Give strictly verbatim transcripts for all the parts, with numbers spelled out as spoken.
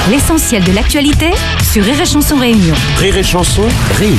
L'essentiel de l'actualité sur Rire et Chanson Réunion. Rire et Chanson Réunion.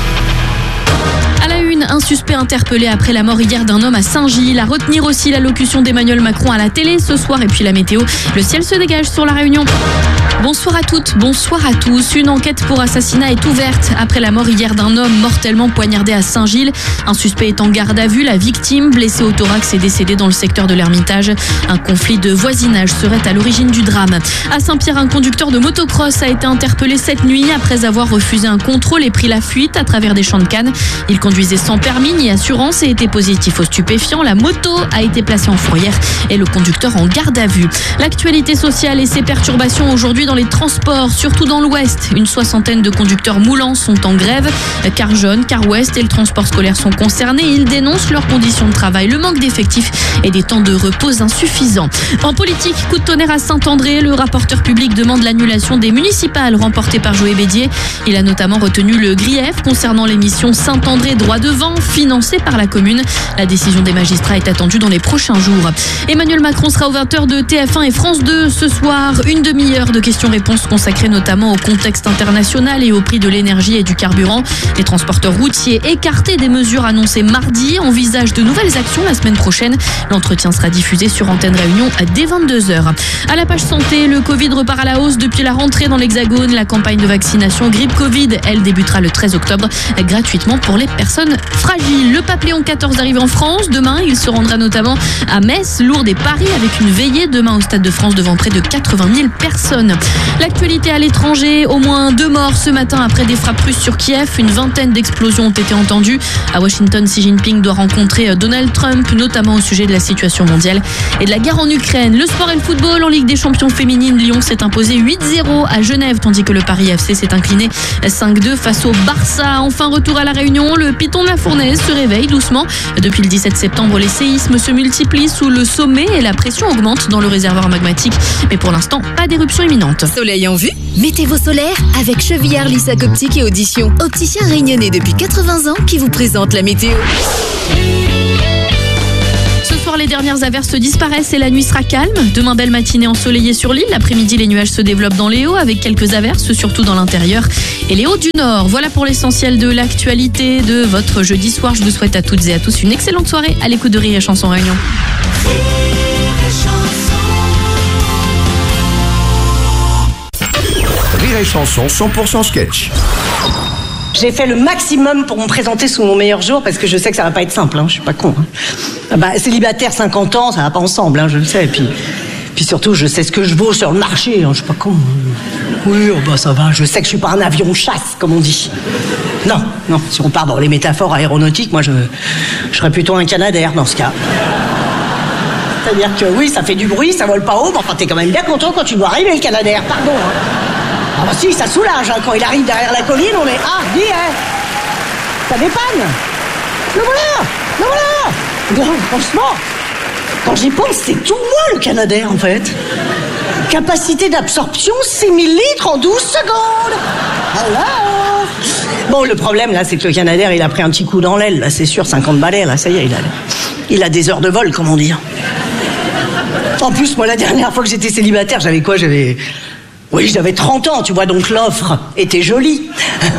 À la une, un suspect interpellé après la mort hier d'un homme à Saint-Gilles. À retenir aussi l'allocution d'Emmanuel Macron à la télé ce soir et puis la météo. Le ciel se dégage sur la Réunion. Bonsoir à toutes, bonsoir à tous. Une enquête pour assassinat est ouverte après la mort hier d'un homme mortellement poignardé à Saint-Gilles. Un suspect est en garde à vue. La victime, blessée au thorax, est décédée dans le secteur de l'Ermitage. Un conflit de voisinage serait à l'origine du drame. À Saint-Pierre, un conducteur de motocross a été interpellé cette nuit après avoir refusé un contrôle et pris la fuite à travers des champs de canne. Il conduisait sans permis ni assurance et était positif aux stupéfiants. La moto a été placée en fourrière et le conducteur en garde à vue. L'actualité sociale et ses perturbations aujourd'hui dans les transports, surtout dans l'Ouest. Une soixantaine de conducteurs moulants sont en grève. Car Jeunes, Car Ouest et le transport scolaire sont concernés. Ils dénoncent leurs conditions de travail, le manque d'effectifs et des temps de repos insuffisants. En politique, coup de tonnerre à Saint-André. Le rapporteur public demande l'annulation des municipales remportées par Joël Bédier. Il a notamment retenu le grief concernant l'émission Saint-André droit de vent financée par la commune. La décision des magistrats est attendue dans les prochains jours. Emmanuel Macron sera aux vingt heures de T F un et France deux ce soir. Une demi-heure de questions-réponses consacrées notamment au contexte international et au prix de l'énergie et du carburant. Les transporteurs routiers écartés des mesures annoncées mardi envisagent de nouvelles actions la semaine prochaine. L'entretien sera diffusé sur Antenne Réunion dès vingt-deux heures. À la page santé, le Covid repart à la hausse depuis la rentrée dans l'Hexagone. La campagne de vaccination grippe Covid, elle débutera le treize octobre gratuitement pour les personnes fragiles. Le pape Léon quatorze arrive en France. Demain, il se rendra notamment à Metz, Lourdes et Paris avec une veillée demain au Stade de France devant près de quatre-vingt mille personnes. L'actualité à l'étranger, au moins deux morts ce matin après des frappes russes sur Kiev. Une vingtaine d'explosions ont été entendues. À Washington, Xi Jinping doit rencontrer Donald Trump, notamment au sujet de la situation mondiale et de la guerre en Ukraine. Le sport et le football en Ligue des champions féminines. Lyon s'est imposé huit zéro à Genève, tandis que le Paris F C s'est incliné cinq deux face au Barça. Enfin, retour à la Réunion, le Piton de la Fournaise se réveille doucement. Depuis le dix-sept septembre, les séismes se multiplient sous le sommet et la pression augmente dans le réservoir magmatique. Mais pour l'instant, pas d'éruption imminente. Soleil en vue? Mettez vos solaires avec Chevillard Lissac Optique et Audition. Opticien réunionnais depuis quatre-vingts ans qui vous présente la météo. Ce soir, les dernières averses disparaissent et la nuit sera calme. Demain, belle matinée ensoleillée sur l'île. L'après-midi, les nuages se développent dans les hauts avec quelques averses, surtout dans l'intérieur et les hauts du nord. Voilà pour l'essentiel de l'actualité de votre jeudi soir. Je vous souhaite à toutes et à tous une excellente soirée à l'écoute de Rire et Chanson Réunion. Rire et Chanson cent pour cent sketch. J'ai fait le maximum pour me présenter sous mon meilleur jour parce que je sais que ça va pas être simple, hein, je suis pas con. Hein. Ah bah, célibataire cinquante ans, ça va pas ensemble, hein, je le sais. Et puis, puis surtout, je sais ce que je vaux sur le marché, hein, je suis pas con. Oui, oh bah ça va, je sais que je suis pas un avion chasse, comme on dit. Non, non, si on part dans les métaphores aéronautiques, moi je, je serais plutôt un Canadair dans ce cas. C'est-à-dire que oui, ça fait du bruit, ça vole pas haut, mais enfin t'es quand même bien content quand tu dois arriver le Canadair, pardon. Hein. Ah bah si, ça soulage, hein. Quand il arrive derrière la colline, on est... Ah, dis, hein. Ça dépanne. Le voilà, le voilà. Non, franchement, quand j'y pense, c'est tout moi le Canadair, en fait. Capacité d'absorption, six mille litres en douze secondes. Alors... Bon, le problème, là, c'est que le Canadair, il a pris un petit coup dans l'aile, là, c'est sûr, cinquante balais, là, ça y est, il a, il a des heures de vol, comment dire. En plus, moi, la dernière fois que j'étais célibataire, j'avais quoi, j'avais... Oui, j'avais trente ans, tu vois, donc l'offre était jolie.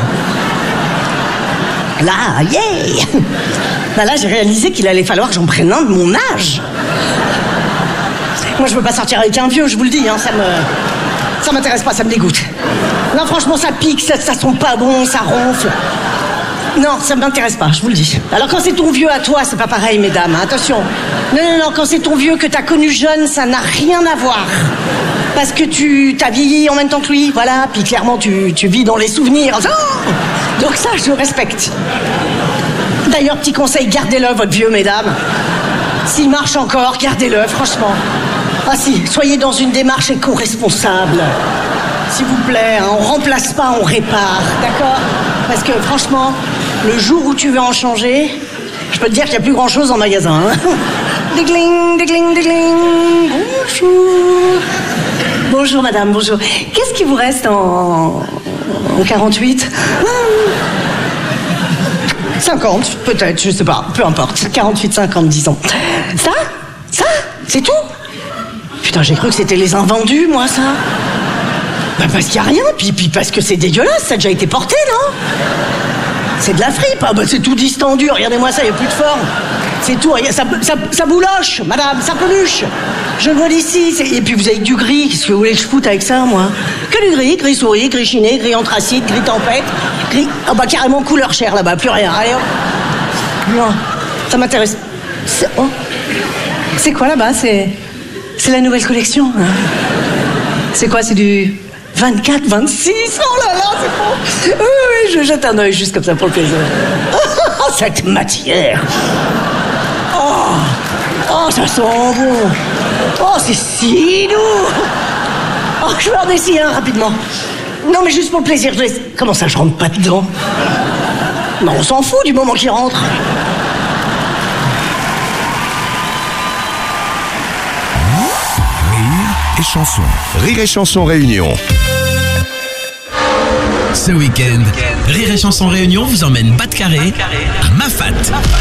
Là, yeah. Bah là, j'ai réalisé qu'il allait falloir que j'en prenne un de mon âge. Moi, je veux pas sortir avec un vieux, je vous le dis, hein, ça me... Ça m'intéresse pas, ça me dégoûte. Non, franchement, ça pique, ça, ça sent pas bon, ça ronfle. Non, ça m'intéresse pas, je vous le dis. Alors quand c'est ton vieux à toi, c'est pas pareil, mesdames, hein, attention. Non, non, non, quand c'est ton vieux que t'as connu jeune, ça n'a rien à voir. Parce que tu t'as vieilli en même temps que lui, voilà, puis clairement tu, tu vis dans les souvenirs. Oh, donc ça, je respecte. D'ailleurs, petit conseil, gardez-le, votre vieux, mesdames. S'il marche encore, gardez-le, franchement. Ah si, soyez dans une démarche éco-responsable. S'il vous plaît, hein, on remplace pas, on répare, d'accord? Parce que franchement, le jour où tu veux en changer, je peux te dire qu'il n'y a plus grand-chose en magasin. Hein. Dégling, dégling, dégling. Bonjour. Bonjour madame, bonjour. Qu'est-ce qui vous reste en, en quarante-huit? cinquante, peut-être, je sais pas, peu importe. quarante-huit, cinquante, disons. Ça? Ça? C'est tout? Putain, j'ai cru que c'était les invendus, moi, ça. Bah parce qu'il n'y a rien, puis, puis parce que c'est dégueulasse, ça a déjà été porté, non? C'est de la fripe, ah bah c'est tout distendu, regardez-moi ça, il n'y a plus de forme. C'est tout, ça, ça, ça bouloche, madame, ça peluche. Je le vois d'ici, et puis vous avez du gris, qu'est-ce que vous voulez que je foute avec ça, moi? Que du gris, gris souris, gris chiné, gris anthracite, gris tempête, gris... Ah bah carrément couleur chair là-bas, plus rien, allez hop. Non, ça m'intéresse. C'est oh. C'est quoi là-bas? C'est... C'est la nouvelle collection, hein? C'est quoi, c'est du... vingt-quatre, vingt-six, oh là là, c'est bon. Oui, oui, je jette un œil juste comme ça pour le plaisir. Oh, cette matière. Oh, oh, ça sent bon. Oh, c'est si doux. Oh, je vais en essayer un rapidement. Non, mais juste pour le plaisir, je laisse... Comment ça, je rentre pas dedans? Non, on s'en fout du moment qu'il rentre. Et chansons. Rire et chansons Réunion. Ce week-end, Rire et Chanson Réunion vous emmène bas de carré à Mafat.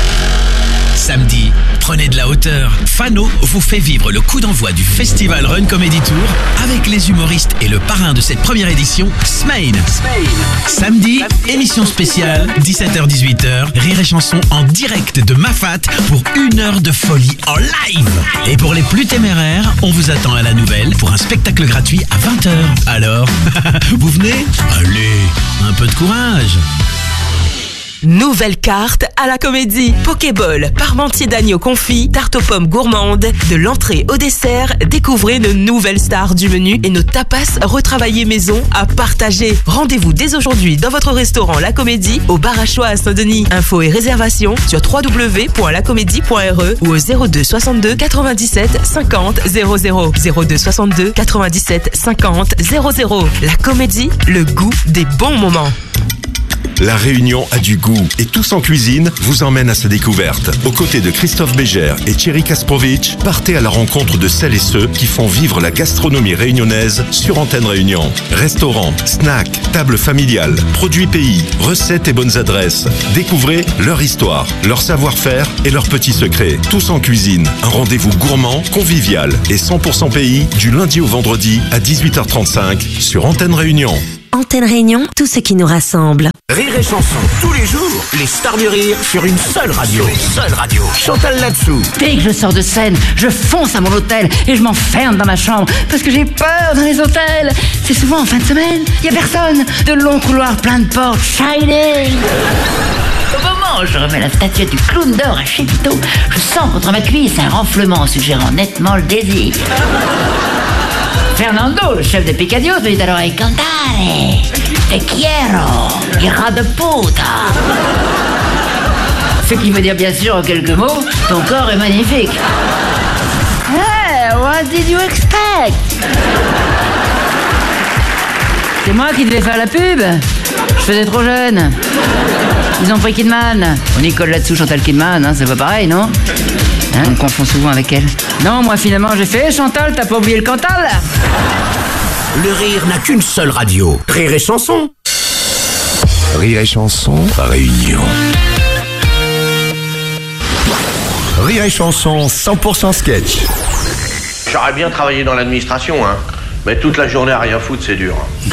Samedi, prenez de la hauteur. Fano vous fait vivre le coup d'envoi du Festival Run Comedy Tour avec les humoristes et le parrain de cette première édition, Smain. Samedi, émission spéciale, dix-sept heures dix-huit heures, Rire et Chanson en direct de Mafat pour une heure de folie en live. Et pour les plus téméraires, on vous attend à la Nouvelle pour un spectacle gratuit à vingt heures. Alors, vous venez? Allez, un peu de courage. Nouvelle carte à la Comédie. Pokéball, parmentier d'agneau confit, tarte aux pommes gourmande. De l'entrée au dessert, découvrez nos nouvelles stars du menu et nos tapas retravaillés maison à partager. Rendez-vous dès aujourd'hui dans votre restaurant La Comédie au Bar à Choix à Saint-Denis. Infos et réservations sur w w w point la comédie point r e ou au zéro deux soixante-deux quatre-vingt-dix-sept cinquante zéro zéro. zéro deux soixante-deux quatre-vingt-dix-sept cinquante zéro zéro. La Comédie, le goût des bons moments. La Réunion a du goût et Tous en cuisine vous emmène à sa découverte. Aux côtés de Christophe Bégère et Thierry Kasprovic, partez à la rencontre de celles et ceux qui font vivre la gastronomie réunionnaise sur Antenne Réunion. Restaurants, snacks, tables familiales, produits pays, recettes et bonnes adresses. Découvrez leur histoire, leur savoir-faire et leurs petits secrets. Tous en cuisine, un rendez-vous gourmand, convivial et cent pour cent pays du lundi au vendredi à dix-huit heures trente-cinq sur Antenne Réunion. Antenne Réunion, tout ce qui nous rassemble. Rire et Chanson, tous les jours, les stars du rire sur une seule radio. Une seule radio. Chantal là-dessous. Dès que je sors de scène, je fonce à mon hôtel et je m'enferme dans ma chambre parce que j'ai peur dans les hôtels. C'est souvent en fin de semaine, il n'y a personne. De longs couloirs pleins de portes, shining. Au moment où je remets la statuette du clown d'or à Chevito, je sens contre ma cuisse un renflement suggérant nettement le désir. Fernando, le chef des Picadios, me dit alors hey, cantare, te quiero, hija de puta. Ce qui veut dire bien sûr en quelques mots, ton corps est magnifique. Hey, what did you expect? C'est moi qui devais faire la pub. Je faisais trop jeune. Ils ont pris Kidman. On y colle là-dessous Chantal Kidman, hein, c'est pas pareil, non? Hein, on me confond souvent avec elle. Non, moi finalement j'ai fait Chantal, t'as pas oublié le Cantal? Le rire n'a qu'une seule radio. Rire et Chanson. Rire et chansons Réunion. Rire et chansons cent pour cent sketch. J'aurais bien travaillé dans l'administration, hein. Mais toute la journée à rien foutre, c'est dur.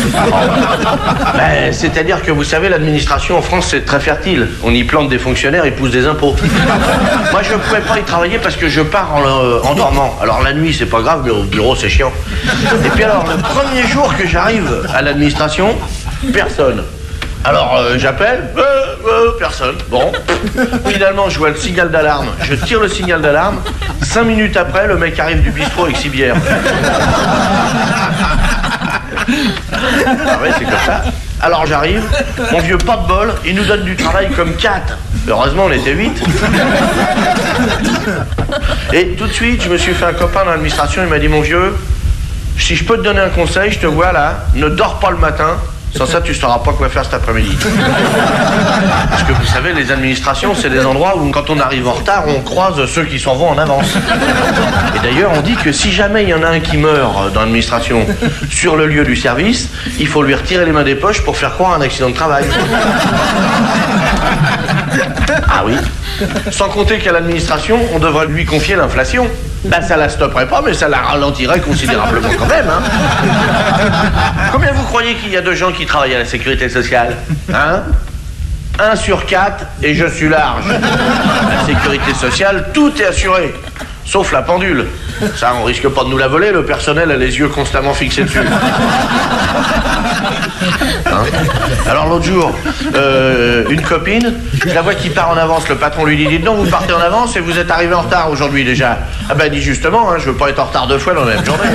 Ben, c'est-à-dire que vous savez, l'administration en France, c'est très fertile. On y plante des fonctionnaires, ils poussent des impôts. Moi, je ne pouvais pas y travailler parce que je pars en, euh, en dormant. Alors la nuit, c'est pas grave, mais au bureau, c'est chiant. Et puis alors, le premier jour que j'arrive à l'administration, personne. Alors euh, j'appelle, euh, euh, personne. Bon, finalement je vois le signal d'alarme, je tire le signal d'alarme. Cinq minutes après, le mec arrive du bistrot avec six bières. Ah ouais, c'est comme ça. Alors j'arrive, mon vieux pas de bol, il nous donne du travail comme quatre. Heureusement on était huit. Et tout de suite, je me suis fait un copain dans l'administration, il m'a dit mon vieux, si je peux te donner un conseil, je te vois là, ne dors pas le matin. Sans ça, tu ne sauras pas quoi faire cet après-midi. Parce que vous savez, les administrations, c'est des endroits où, quand on arrive en retard, on croise ceux qui s'en vont en avance. Et d'ailleurs, on dit que si jamais il y en a un qui meurt dans l'administration sur le lieu du service, il faut lui retirer les mains des poches pour faire croire un accident de travail. Ah oui. Sans compter qu'à l'administration, on devrait lui confier l'inflation. Ben, ça la stopperait pas, mais ça la ralentirait considérablement quand même, hein. Combien vous croyez qu'il y a de gens qui travaillent à la sécurité sociale? Hein? Un sur quatre, et je suis large. La sécurité sociale, tout est assuré. Sauf la pendule. Ça, on risque pas de nous la voler, le personnel a les yeux constamment fixés dessus. Hein? Alors l'autre jour, euh, une copine, je la vois qui part en avance, le patron lui dit, dites donc, vous partez en avance et vous êtes arrivé en retard aujourd'hui déjà. Ah ben, elle dit justement, hein, je veux pas être en retard deux fois dans la même journée.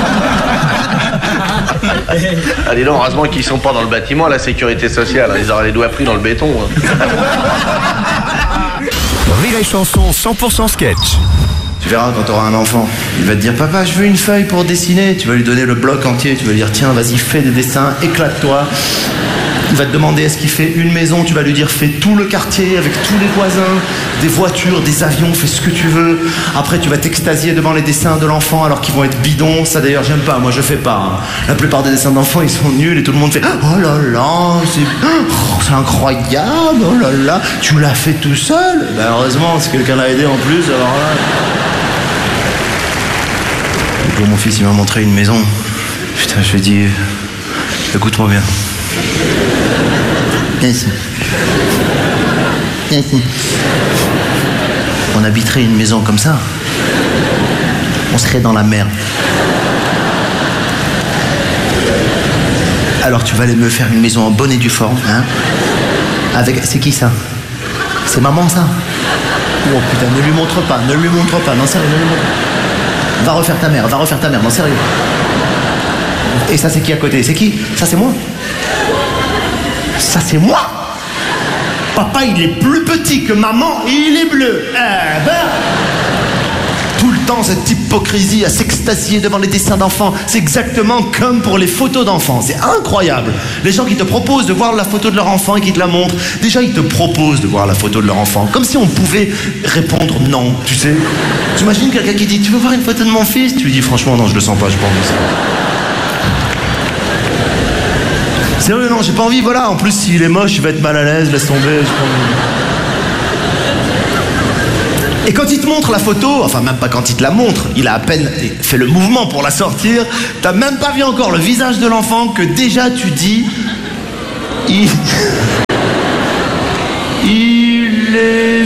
Hein. Ah dis donc, heureusement qu'ils sont pas dans le bâtiment, la sécurité sociale, hein, ils auraient les doigts pris dans le béton. Hein. Rire et chanson cent pour cent sketch. Tu verras quand tu auras un enfant, il va te dire papa je veux une feuille pour dessiner, tu vas lui donner le bloc entier, tu vas lui dire tiens vas-y fais des dessins, éclate-toi. Il va te demander est-ce qu'il fait une maison, tu vas lui dire fais tout le quartier avec tous les voisins, des voitures, des avions, fais ce que tu veux. Après tu vas t'extasier devant les dessins de l'enfant alors qu'ils vont être bidons, ça d'ailleurs j'aime pas, moi je fais pas. Hein. La plupart des dessins d'enfants ils sont nuls et tout le monde fait oh là là, c'est, oh, c'est incroyable, oh là là, tu l'as fait tout seul. Ben heureusement si quelqu'un l'a aidé en plus, alors là... Et mon fils il m'a montré une maison, putain je lui ai dit écoute-moi bien. Viens ici. Viens ici. On habiterait une maison comme ça. On serait dans la merde. Alors tu vas aller me faire une maison en bonne et due forme, hein? Avec. C'est qui ça? C'est maman ça? Oh putain, ne lui montre pas, ne lui montre pas, non sérieux, ne lui montre pas. Va refaire ta mère, va refaire ta mère, non sérieux. Et ça c'est qui à côté? C'est qui? Ça c'est moi? Ça c'est moi. Papa il est plus petit que maman et il est bleu. Eh ben, tout le temps cette hypocrisie à s'extasier devant les dessins d'enfants. C'est exactement comme pour les photos d'enfants. C'est incroyable. Les gens qui te proposent de voir la photo de leur enfant et qui te la montrent. Déjà ils te proposent de voir la photo de leur enfant. Comme si on pouvait répondre non, tu sais. T'imagines quelqu'un qui dit tu veux voir une photo de mon fils? Tu lui dis franchement non je le sens pas, je pense que ça. Sérieux, non, j'ai pas envie, voilà. En plus, s'il est moche, il va être mal à l'aise, laisse tomber. Et quand il te montre la photo, enfin, même pas quand il te la montre, il a à peine fait le mouvement pour la sortir, t'as même pas vu encore le visage de l'enfant que déjà tu dis. Il. Il est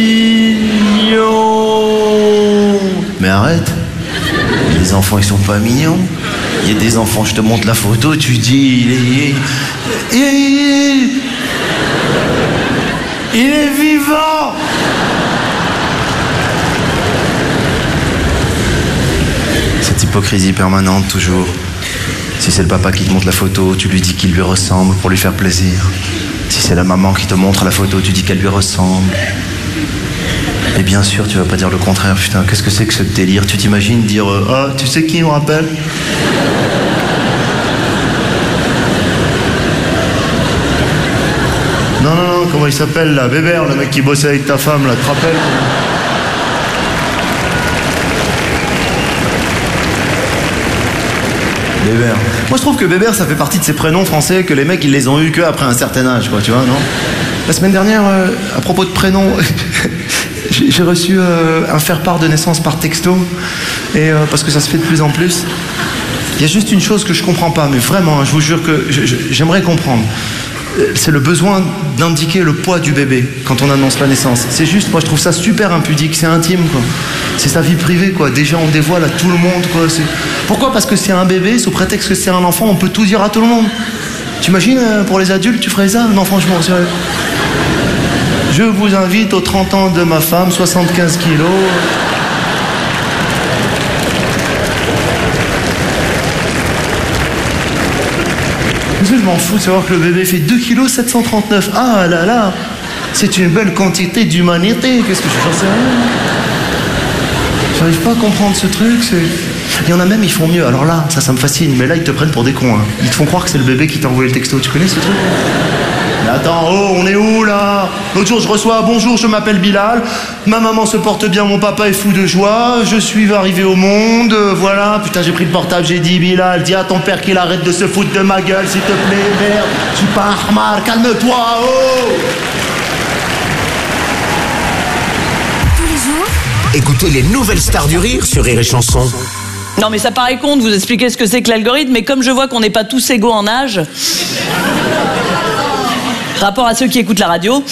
mignon. Mais arrête. Les enfants, ils sont pas mignons. Il y a des enfants, je te montre la photo, tu dis, il est... Il est... Il est vivant. Cette hypocrisie permanente, toujours. Si c'est le papa qui te montre la photo, tu lui dis qu'il lui ressemble pour lui faire plaisir. Si c'est la maman qui te montre la photo, tu dis qu'elle lui ressemble. Et bien sûr, tu vas pas dire le contraire, putain, qu'est-ce que c'est que ce délire? Tu t'imagines dire, euh, ah, tu sais qui on rappelle? Non, non, non, comment il s'appelle là? Bébert, le mec qui bossait avec ta femme, là, tu te rappelles? Bébert. Moi je trouve que Bébert ça fait partie de ces prénoms français que les mecs ils les ont eu que après un certain âge, quoi, tu vois, non? La semaine dernière, euh, à propos de prénoms, j'ai reçu euh, un faire-part de naissance par texto, et euh, parce que ça se fait de plus en plus. Il y a juste une chose que je comprends pas, mais vraiment, hein, je vous jure que j'aimerais comprendre. C'est le besoin d'indiquer le poids du bébé quand on annonce la naissance. C'est juste, moi je trouve ça super impudique, c'est intime quoi. C'est sa vie privée quoi, déjà on dévoile à tout le monde quoi. Pourquoi? Parce que c'est un bébé, sous prétexte que c'est un enfant, on peut tout dire à tout le monde. T'imagines euh, pour les adultes tu ferais ça? Non franchement, sérieux. Je vous invite aux trente ans de ma femme, soixante-quinze kilos. Je m'en fous de savoir que le bébé fait deux kilos sept cent trente-neuf. Ah là là, c'est une belle quantité d'humanité. Qu'est-ce que je j'en sais rien. J'arrive pas à comprendre ce truc. C'est... Il y en a même, ils font mieux. Alors là, ça, ça me fascine. Mais là, ils te prennent pour des cons. Hein. Ils te font croire que c'est le bébé qui t'a envoyé le texto. Tu connais ce truc? Mais attends, oh, on est où là? L'autre jour, je reçois « Bonjour, je m'appelle Bilal. Ma maman se porte bien, mon papa est fou de joie. Je suis arrivé au monde. Voilà. » Putain, j'ai pris le portable, j'ai dit « Bilal, dis à ton père qu'il arrête de se foutre de ma gueule, s'il te plaît. Merde, je suis pas un Ahmar, calme-toi, oh !» Écoutez les nouvelles stars du rire sur Rire et Chanson. Non mais ça paraît con de vous expliquer ce que c'est que l'algorithme, mais comme je vois qu'on n'est pas tous égaux en âge, rapport à ceux qui écoutent la radio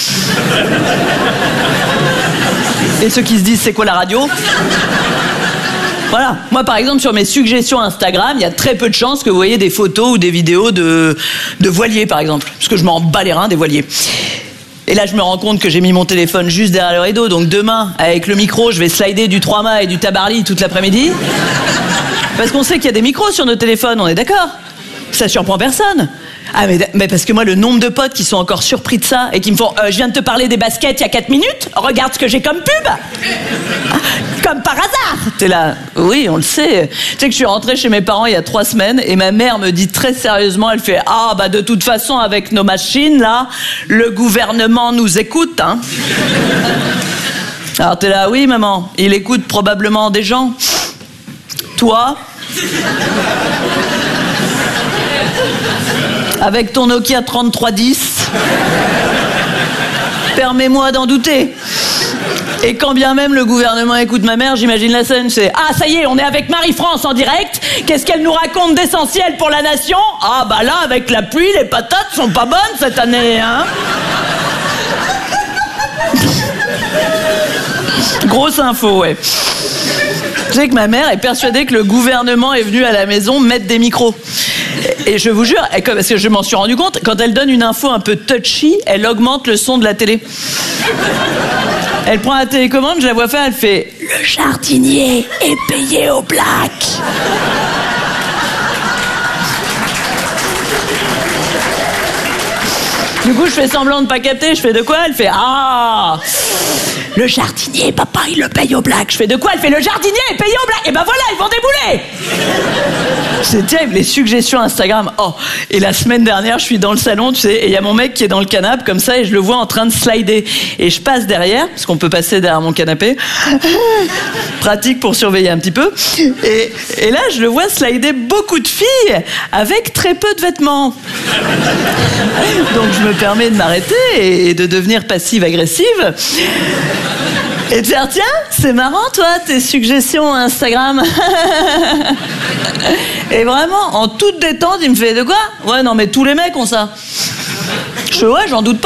et ceux qui se disent c'est quoi la radio. Voilà, moi par exemple sur mes suggestions Instagram, il y a très peu de chances que vous voyez des photos ou des vidéos de, de voiliers par exemple, parce que je m'en bats les reins des voiliers. Et là je me rends compte que j'ai mis mon téléphone juste derrière le rideau, donc demain avec le micro je vais slider du trois mâts et du Tabarly toute l'après-midi. Parce qu'on sait qu'il y a des micros sur nos téléphones, on est d'accord? Ça surprend personne. Ah mais, mais parce que moi le nombre de potes qui sont encore surpris de ça et qui me font euh, je viens de te parler des baskets il y a quatre minutes, regarde ce que j'ai comme pub. Comme par hasard. T'es là, oui on le sait. Tu sais que je suis rentrée chez mes parents il y a trois semaines et ma mère me dit très sérieusement, elle fait ah bah de toute façon avec nos machines là, le gouvernement nous écoute hein. Alors t'es là, oui maman, il écoute probablement des gens. Toi avec ton Nokia trente-trois dix, permets-moi d'en douter. Et quand bien même le gouvernement écoute ma mère, j'imagine la scène, c'est ah ça y est, on est avec Marie-France en direct, qu'est-ce qu'elle nous raconte d'essentiel pour la nation? Ah bah là, avec la pluie, les patates sont pas bonnes cette année, hein. Grosse info, ouais. Tu sais que ma mère est persuadée que le gouvernement est venu à la maison mettre des micros. Et je vous jure, parce que je m'en suis rendu compte, quand elle donne une info un peu touchy, elle augmente le son de la télé. Elle prend la télécommande, je la vois faire, elle fait « Le jardinier est payé au black ». Du coup, je fais semblant de pas capter, je fais de quoi? Elle fait « Ah, le jardinier, papa, il le paye au black ». Je fais de quoi? Elle fait « Le jardinier est payé au black ». Et ben voilà, ils vont débouler. C'est terrible, les suggestions Instagram. Oh, et la semaine dernière, je suis dans le salon, tu sais, et il y a mon mec qui est dans le canapé, comme ça, et je le vois en train de slider. Et je passe derrière, parce qu'on peut passer derrière mon canapé. Pratique pour surveiller un petit peu. Et, et là, je le vois slider beaucoup de filles avec très peu de vêtements. Donc, je me permets de m'arrêter et de devenir passive-agressive. Et de faire, tiens, c'est marrant, toi, tes suggestions Instagram. Et vraiment, en toute détente, il me fait, de quoi? Ouais, non, mais tous les mecs ont ça. Je fais, ouais, j'en doute pas.